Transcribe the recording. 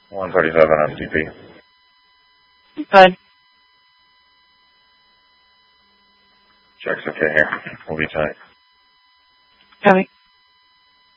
137 STP. Good. Check's okay here. We'll be tight. Copy.